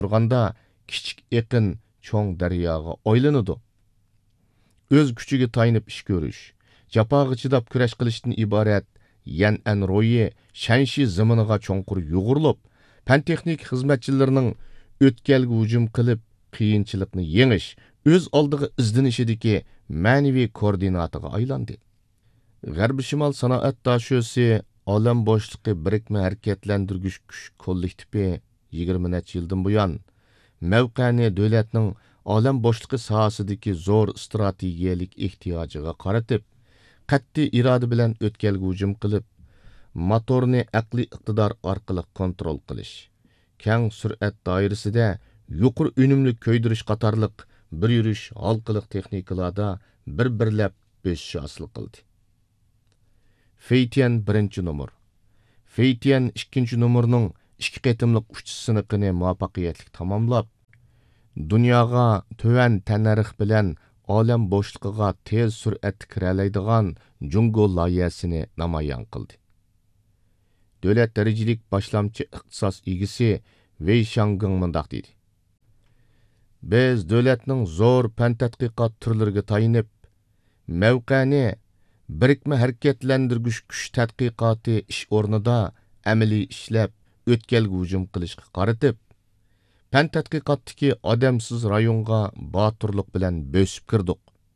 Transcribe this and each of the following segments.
turganda kichik eqin cho'ng daryoga aylanadi. O'z kuchiga tayanib ish ko'rish, jafoga chidab kurash qilishdan iborat Yan'an ro'yi Shanxi ziminiga cho'nqur yug'urilib, fan texnik xizmatchilarining o'tkalga hujum qilib, qiyinchilikni yengish, o'z oldiga izlanishidagi ma'naviy koordinatiga aylandi. G'arbi shimol sanoat dashosi olam bo'shliqi birikma harakatlantirgich kuch kollektivi 20 necha yildan buyon mavqani davlatning olam bo'shliqi sohasidagi zo'r strategiyalik ehtiyojiga qaratib, qat'iy iroda bilan o'tkalga hujum qilib, motorni aqliy iqtidor orqali kontrol qilish, keng sur'at doirasida yuqori unumli ko'ydirish qatorliq bir yurish halqiliq texnikalarda bir-birlab bosish hosil qildi. Feitian 1-numur. Feitian 2-numurning 2 qatimliq uchish siniqini muvaffaqiyatli tamomlab, dunyoga tuvan tanarix bilan olam bo'shliqiga tez sur'atda kiralaydigan Jungo loyihasini namoyon qildi. Davlat darajalik boshlamchi ixtisos egisi Wei Shangong mundaq dedi. Biz davlatning zo'r fan tadqiqot turlariga tayinib, mavqani birikma harakatlantirgich kuch tadqiqoti ish o'rnida amaliy ishlab o'tkalga hujum qilishga qaratib, fan tadqiqotdagi odamsiz rayonga boturlik bilan bo'sib kirdik.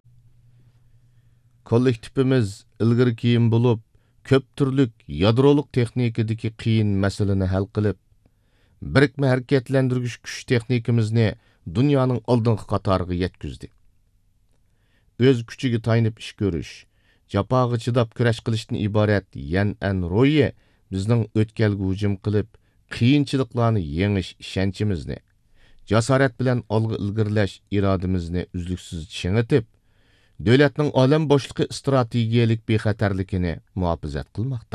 Kollektivimiz ilgari keyin bo'lib, ko'p turlik yadroliq texnikadagi qiyin masalani hal qilib, birikma harakatlantirgich kuch texnikamizni dunyoning oldingi qatoriga yetkizdi. O'z kuchiga tayanib ish ko'rish, jafoga chidab kurash qilishdan iborat Yan'an ro'yi bizning o'tkalga hujum qilib, qiyinchiliklarni yengish ishonchimizni, jasorat bilan olg'a ilgirlash irodamizni uzluksiz chingitib, davlatning olam bo'shliqi strategiyalik bexatarligini muhofazat qilmoqda.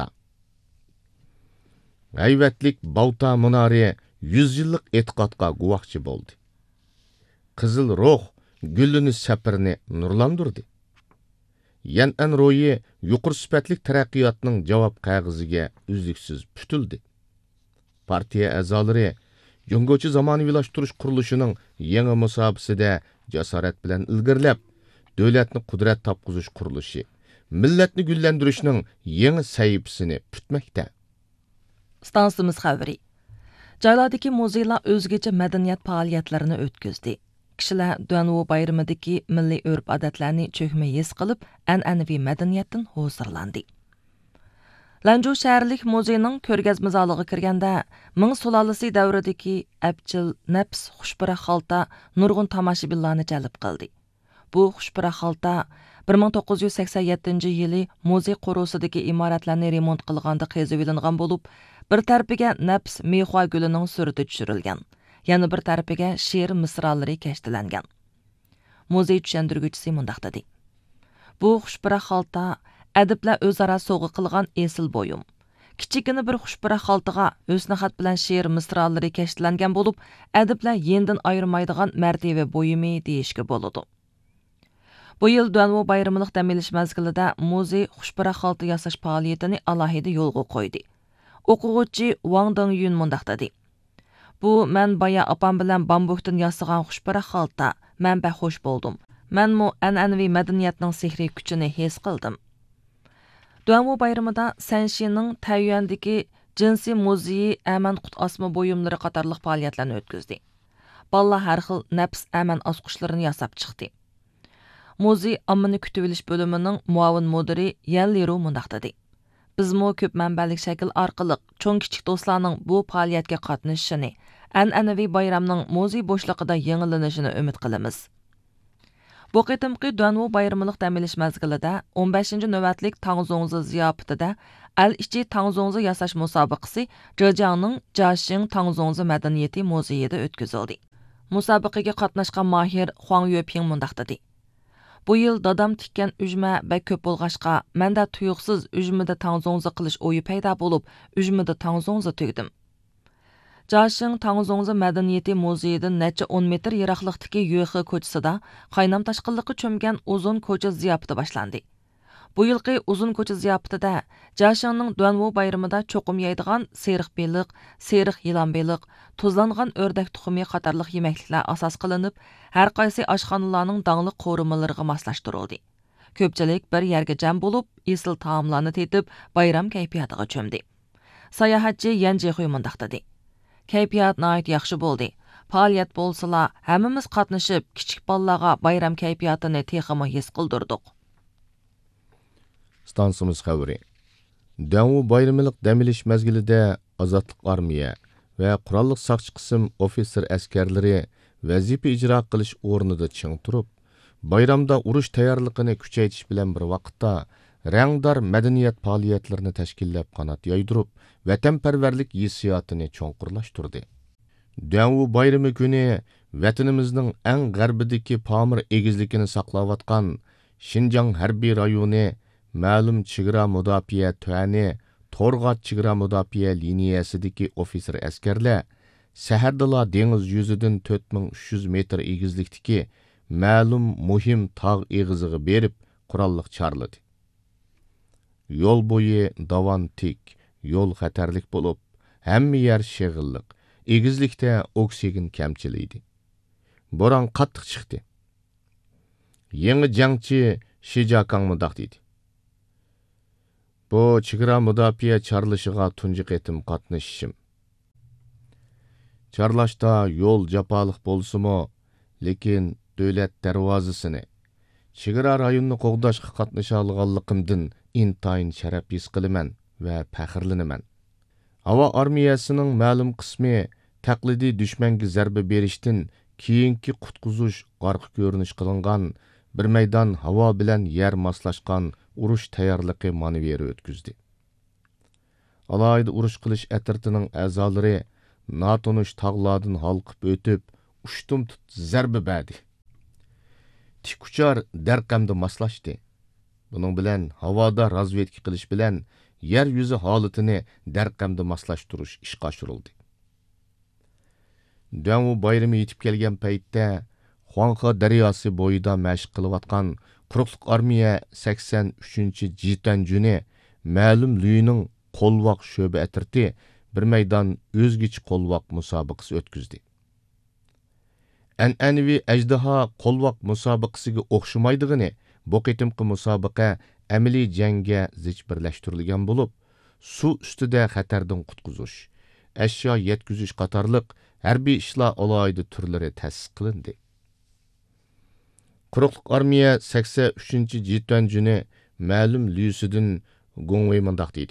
G'ayvatlik Bavta munori 100 yillik e'tiqodga guvohchi bo'ldi. Qizil ruh gullini safirini nurlandirdi. Yan'an ro'yi yuqori sifatlik taraqqiyotning javob qog'oziga uzluksiz putildi. Partiya a'zolari Jungochi zamonaviylashtirish qurilishining yangi musobaqasida jasorat bilan ilgirlab, davlatni qudrat topqizish qurilishi, millatni gullantirishning yangi sahifasini putmoqda. Stansimiz xabari. Joylardagi muzeylar o'zgacha madaniyat faoliyatlarini o'tkazdi. Kishilar Duanwu bayramidagi milliy urf-odatlarni cho'kmay his qilib, an'anaviy madaniyatdan huzurlandi. Lanju shaharlik muzeyning ko'rgazma zaliga kirganda, Ming sulolasi davridagi abjil, nafs, xushpara xalta nurg'un tomoshabinlarni jalb qildi. Bu xushpara xalta 1987-yili muzey qo'rusidagi imoratlarni remont qilganda qezib ilingan bo'lib, bir tarafiga nafs mehua gulining surati tushirilgan, yana bir tarafiga she'r misralari kashtilangan. Muzey tushuntirguvchisi mundaq dedi. Bu xushpara xalta adiblar o'zaro sovg'a qilgan esil bo'yum. Kichikina bir xushpara xaltaga husnixat bilan she'r misralari kashtilangan bo'lib, adiblar yendan ayirmaydigan martaba bo'yumi deyishga bo'ladi. Bu yil Duanwu bayramilik dam olish mezgilida muzey xushpara xalta yasash faoliyatini alohida yo'lga qo'ydi. O'quvchi Wang Dongyun mundaq dedi. Bu men baya opam bilan bambukdan yasagan xushpara xalta, men baxush bo'ldim. Menmu an'anaviy madaniyatning sehriy kuchini his qildim. Duanwu bayramida Shanxining Taiyuandagi jinsiy muzeyi aman qut osma bo'yumlari qatorliq faoliyatlarni o'tkazdi. Balla har xil nafs aman osqushlarini yasab chiqdi. Muzey ammani kutib olish bo'limining muavin mudiri Yan Liru mundaq dedi. Bizmo ko'p manbalik shakl orqali cho'ng kichik do'stlarning bu faoliyatga qatnashishini, an'anaviy bayramning muzey bo'shlig'ida yangilanishini umid qilamiz. Bu qitimqi Duanwu bayramilik dam olish mezgilida 15-navbatlik Tangzongzi ziyofatida al-ichi Tangzongzi yasash musobaqasi Zhejiangning Jiaxing Tangzongzi madaniyati muzeyida o'tkazildi. Musobaqaga qatnashgan mahir Huang Yueping mundaq dedi. Bu yil dadam tikkan ujma va ko'p bo'lg'ashqa, menda tuyuqsiz ujmida tangzongzi qilish o'yi paydo bo'lib, ujmida tangzongzi tugdim. Jiaxing Tangzongzi madaniyati muzeyidan necha 10 metr yiroqlikdagi Yuexi ko'chasida qaynam tashqinliqi cho'mgan uzun ko'cha ziyofati boshlandi. Bu yılqi uzun ko'cha ziyofatida Jaşangning Duanwu bayramida cho'qim yeydigan seriq beliq, seriq yılan beliq, tuzlangan o'rdak tuxumi qatorliq yemekliklar asos qilinib, har qaysi oshxonalarning dangli qo'rimalariga moslashtirildi. Ko'pchilik bir yerga jam bo'lib, esil taomlarni tetib, bayram kayfiyatiga cho'mdi. Sayohatchi Yanji Xuy mundaq dedi. Kayfiyat nihoyat yaxshi bo'ldi. Faoliyat bo'lsa, hammamiz qatnashib, kichik bolalarga bayram kayfiyatini texmi his qildirdik. Stansimiz xabari. Duanwu bayramilik dam olish mezgilida Ozodlik armiya va qurolli saqchi qism ofitser askarlari vazifa ijro qilish o'rnida ching turib, bayramda urush tayyorligini kuchaytirish bilan bir vaqtda rangdor madaniyat faoliyatlarini tashkillab qanot yoydirib, vatanparvarlik hissiyotini cho'nqurlashtirdi. Duanwu bayrami kuni vatanimizning eng g'arbidagi Pamir egizligini saqlayotgan Xinjiang harbiy rayoni ma'lum chegara mudofaa tuani To'rg'at chegara mudofaa liniyasidagi ofitser askarlar sahardala dengiz yuzidan 4300 metr egizlikdagi ma'lum muhim tog' eg'iziga berib qurolliq chorladi. Yo'l bo'yi davan tik, yo'l xatarlik bo'lib, hamma yer shig'illiq, egizlikda oksigen kamchilaydi. Bo'ron qattiq chiqdi. Yangi jangchi Shijakang mundaq dedi. Bu chegara mudofaa chorlashiga tunji qatim qatnashishim. Chorlashda yo'l jafoliq bo'lsa-mo, lekin davlat darvozasini chegara rayonini qo'g'dashga qatnasha olganligimdan intayin sharaf his qilaman va faxrlanaman. Havo armiyasining ma'lum qismi taqlidiy dushmanga zarba berishdan keyingi qutqizish orqa ko'rinish qilingan bir maydon havo bilan yer moslashgan urush tayyorligi manevri o'tkazdi. Alayda urush qilish atirtining a'zolari natonish tog'lardan halqib o'tib, ushtum tut zarba berdi. Tikuchar darqamda moslashdi. Buning bilan havoda razvedka qilish bilan yer yuzi holatini darqamda moslashtirish ishga oshirildi. Duanwu bayrami yetib kelgan paytda Xuanxa daryosi bo'yida mashq qilayotgan quruqliq armiya 83-Jitan juni ma'lum Lüyning qo'lvoq sho'ba atirti bir maydon o'zgichi qo'lvoq musobaqasi o'tkazdi. An'anaviy ajdaho qo'lvoq musobaqasiga o'xshamaydigini bu qitimqi musobaqa amaliy jangga zich birlashtirilgan bo'lib, suv ustida xatardan qutqizish, ashyo yetkazish qatorliq harbiy ishlar alohida turlari ta'sis qilindi. Quruqliq armiya 83-Jitan juni ma'lum Lüysidan Gongwei mundaq dedi.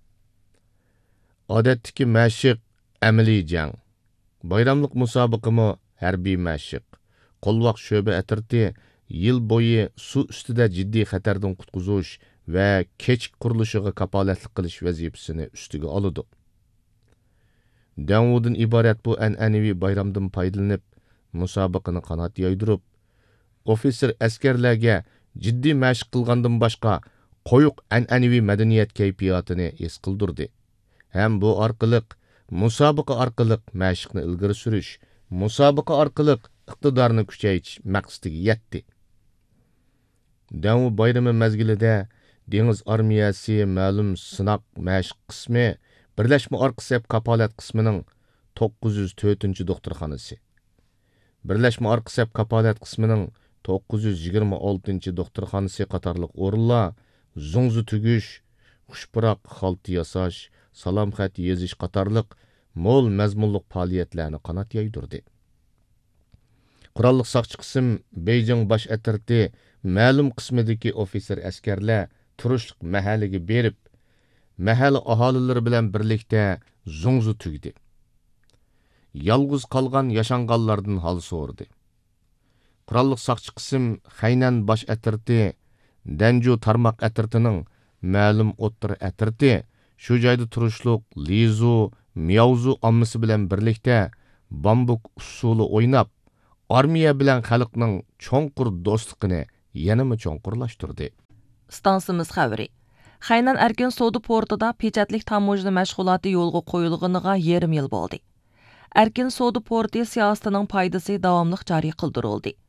Odatdagi mashq amaliy jang. Bayramlik musobaqami harbiy mashq. Qo'lvoq sho'ba atirti yil bo'yi suv ustida jiddiy xatardan qutqizish va kechik qurilishiga kapolatlik qilish vazifasini ustiga oladi. Duanwudan iborat bu an'anaviy bayramdan foydalanib, musobaqani qanot yoydirib, ofitser askarlarga jiddiy mashq qilgandan boshqa qo'yiq an'anaviy madaniyat kayfiyatini his qildirdi. Ham bu orqali musobaqa orqali mashqni ilgari surish, musobaqa orqali iqtidorni kuchaytirish maqsadiga yetdi. Duanwu bayrami mezgilida dengiz armiyasi ma'lum sinoq mashq qismi Birlashma orqa saf kapolat qismining 904-doktorxonasi. Birlashma orqa saf kapolat qismining 926-doktorxonasi qatorliq o'rinlar zungzi tugish, xushpuroq xalta yasash, salom xat yozish qatorliq mo'l mazmunliq faoliyatlarni qanot yoydirdi. Qurolliq saqchi qism Beijing bosh atirti ma'lum qismidagi ofitser askarlar turishliq mahallaga berib, mahalla aholilari bilan birlikda zungzi tugdi. Yalg'iz qolgan yashanganlardan hol so'rdi. Qurolliq saqchi qism Xaynan bosh atirti Danju tarmoq atirtining ma'lum o'ttir atirti shu joyda turishliq Lizu, Miyaozu ommasi bilan birlikda bambuk usuli o'ynab, armiya bilan xalqning cho'nqur do'stligini yanama cho'nqurlashtirdi. Stansimiz xabari. Xaynan erkin savdo portida pechatlik tamojna mashg'uloti yo'lga qo'yilganiga yarim yil bo'ldi. Erkin savdo porti siyosatining foydasi davomli joriy qildirildi.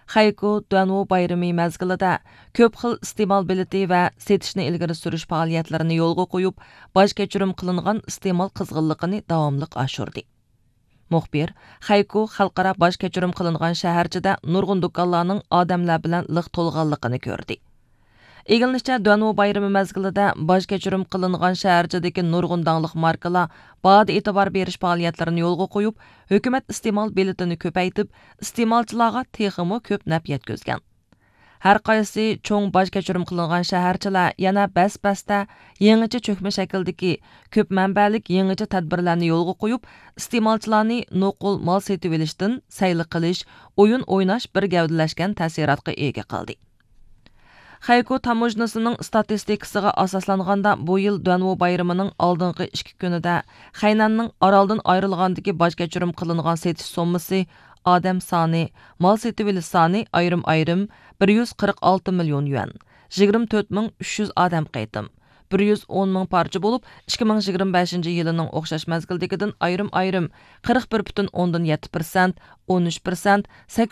Xayku Duanwu bayrami mezgilida ko'p xil iste'mol bileti va setishni ilgari surish faoliyatlarini yo'lga qo'yib, bosh kechirim qilingan iste'mol qizg'inligini davomliq oshirdi. Muxbir Xayku xalqaro bosh kechirim qilingan shaharchida nurg'un do'konlarning odamlar bilan liq to'lganligini ko'rdi. Egilinishcha Duanwu bayrami mezgilida bosh kechirim qilingan shaharchadagi nurg'un dangliq markalar ba'da e'tibor berish faoliyatlarini yo'lga qo'yib, hukumat iste'mol biletini ko'paytib, iste'molchilarga texmi ko'p naf yetkazgan. Har qaysi cho'ng bosh kechirim qilingan shaharchilar yana bas-basda yangicha cho'kma shakldagi ko'p manbalik yangicha tadbirlarni yo'lga qo'yib, iste'molchilarni nuqul mol setib olishdan sayli qilish, o'yin o'ynash bir gavdalashgan ta'sirotga ega qildi. Xayku tamojnasining statistikasiga asoslanganda bu yil Duanwu bayramining oldingi 2 kunida Xaynanning oroldan ayrilgandagi bosh kechirim qilingan setish sommasi, odam soni, mol setib olish soni ayrim-ayrim 146 million yuan, 24300 odam qaytim, 110 ming parcha bo'lib, 2025 yilining o'xshash mezgildagidan ayrim-ayrim 41,7%, 13%,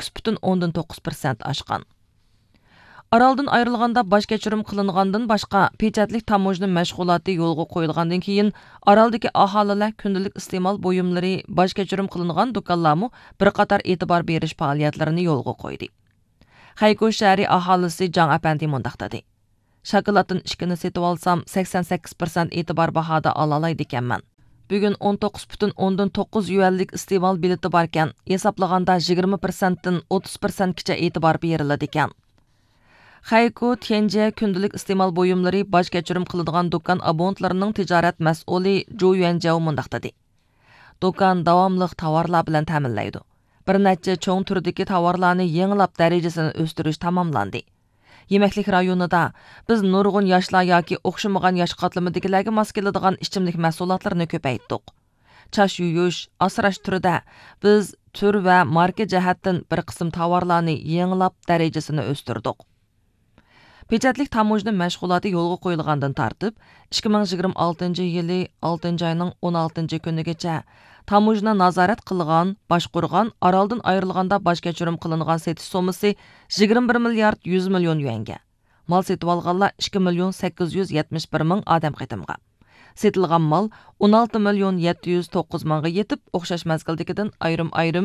8,9% oshgan. Araldan ayrılganda baş keçirim qılınğandan başqa pecatlik tamojna məşğulatı yolğa qoyulğandan keyin Araldakı ahalilar gündəlik iste'mol buyumlari baş keçirim qılınğan do'konlarmı bir qator e'tibor berish faoliyatlarini yolğa qo'ydi. Xayku shahri aholisi Jang Apandi mundaq dedi. Shokoladdan 2ni setib olsam 88% e'tibor bahoda ola oladi ekanman. Bugun 19,9 yuanlik iste'mol bileti barkan, hesablaganda 20%dan 30% kicha e'tibor beriladi ekan. Xayku Tianjie gündəlik iste'mol buyumlari bosh kechirim qiladigan do'kon abonentlarining tijorat mas'uli Zhou Yuanjiao mundaq dedi. Do'kon davomliq tovarlar bilan ta'minlaydi. Bir necha cho'ng turdagi tovarlarni yangilab darajasini o'stirish tamomlandi. Yemeklik rayonida biz nurg'un yoshlar yoki o'xshamagan yosh qatlamidagilarga mos keladigan ichimlik mahsulotlarini ko'paytdik. Chash yuyish, asrash turida biz tur va marka jihatdan bir qism tovarlarni yangilab darajasini o'stirdik. Pecatlik tamojna məşğulatı yo'lga qo'yilgandan tartib 2026 yili 6 ayning 16 kunigacha tamojna nazorat qilgan, boshqurgan, Araldan ayrilganda bosh kechirim qilingan setish sommasi 21 milliard 100 million yuanga. Mal setib olganlar 2 million 871 ming odam qitimga. Setilgan mal 16 million 709 mingga yetib, o'xshash mazgildagidan ayrim-ayrim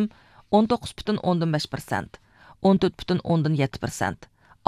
19,5%, 14,7%.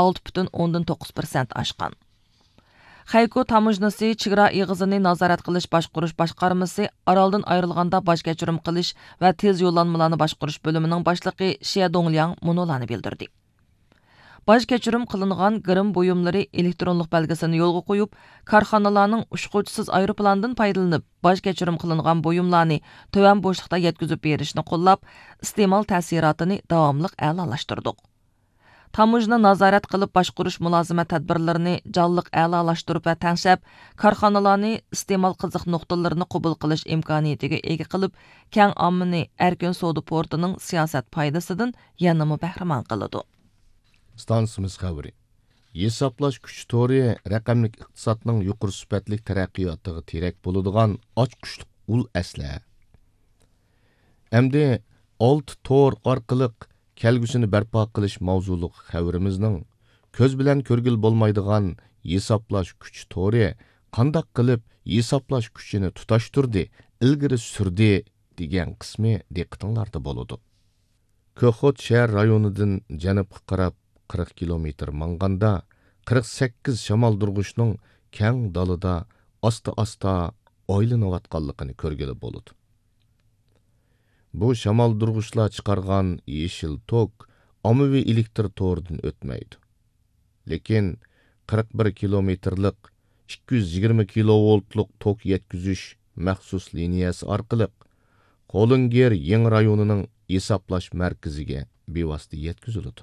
6,9% oshgan. Xayku tamojnasi chegara eg'izini nazorat qilish boshqarish boshqarmasi Araldan ayrilganda bosh kechirim qilish va tez yo'llanmalarni boshqarish bo'limining boshlig'i Xia Dongliang munolarni bildirdi. Bosh kechirim qilingan grim buyumlari elektronlik belgisini yo'lga qo'yib, korxonalarning ushquvchisiz aeroplandan foydalanib, bosh kechirim qilingan buyumlarni to'van bo'shliqda yetkazib berishni qo'llab, iste'mol ta'sirotini davomli a'lolashtirdik. Tamojna nazorat qilib boshqarish mulozima tadbirlarini jonliq a'lolashtirib va tanshab, korxonalarni iste'mol qiziq nuqtalarini qabul qilish imkoniyatiga ega qilib, keng ommani erkin savdo portining siyosat foydasidan yanama bahramon qiladi. Stansimiz xabari. Hesaplash kuch to'ri raqamlik iqtisodning yuqori sifatli taraqqiyotiga terak bo'ladigan ochqushliq ul asla. Endi old to'r orqali kelgusini barpo qilish mavzuliq xabarimizning ko'z bilan ko'rgil bo'lmaydigan hesaplash kuch to'ri qandoq qilib hesaplash kuchini tutashtirdi, ilgari surdi degan qismi diqqatinglarda bo'ladi. Ko'xot shahar rayonidan janubga qarab 40 kilometr manganda 48 shamol durg'ushning keng dalida asta-asta oylanayotganligini ko'rgili bo'ladi. Bu shamol durg'ushlar chiqargan yeshil tok ommaviy elektr to'ridan o'tmaydi. Lekin 41 kilometrlik 220 kilovoltlik tok yetkazish maxsus liniyasi orqali Qo'lingir Yeng rayonining hesaplash markaziga bevosita yetkaziladi.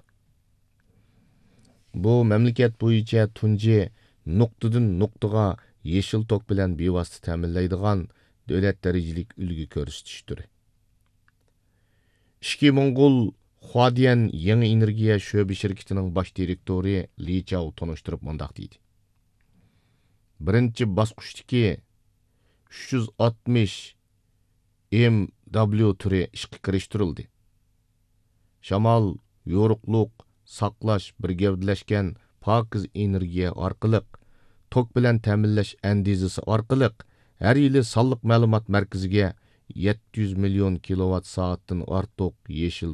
Bu mamlakat bo'yicha tunji nuqtadan nuqtaga yeshil tok bilan bevosita ta'minlaydigan davlat darajalik ulgu ko'rsatish turi. Ishki Mongol Huadian yangi energiya sho'ba shirkatining bosh direktori Li Chao tanishtirib mundaq deydi. Birinchi bosqichdagi 360 MW turi ishga kirishtirildi. Shamol, yo'riqliq, saqlash bir gavdalashgan pokiz energiya orqali tok bilan ta'minlash andizasi orqali har yili sonliq ma'lumot markaziga 700 million kilovat soatdan ortiq yeshil